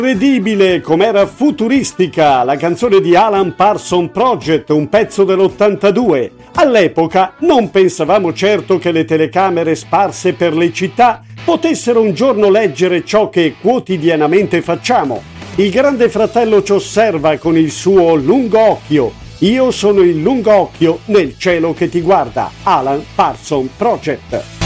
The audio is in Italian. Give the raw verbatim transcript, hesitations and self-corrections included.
Incredibile com'era futuristica la canzone di Alan Parsons Project, un pezzo dell'ottantadue. All'epoca non pensavamo certo che le telecamere sparse per le città potessero un giorno leggere ciò che quotidianamente facciamo. Il Grande Fratello ci osserva con il suo lungo occhio. Io sono il lungo occhio nel cielo che ti guarda. Alan Parsons Project.